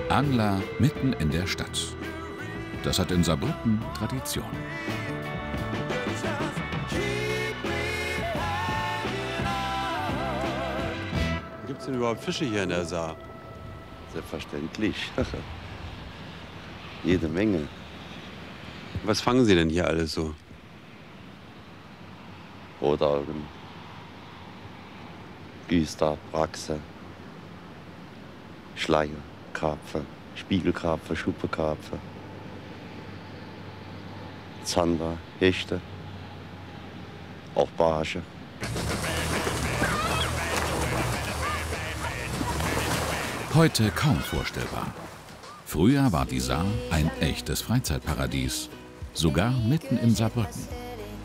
Angler mitten in der Stadt. Das hat in Saarbrücken Tradition. Gibt es denn überhaupt Fische hier in der Saar? Selbstverständlich. Jede Menge. Was fangen Sie denn hier alles so? Rotaugen, Güster, Brachse, Schleie, Karpfen, Spiegelkarpfen, Schuppekarpfen, Zander, Hechte, auch Barsche. Heute kaum vorstellbar. Früher war die Saar ein echtes Freizeitparadies, sogar mitten in Saarbrücken.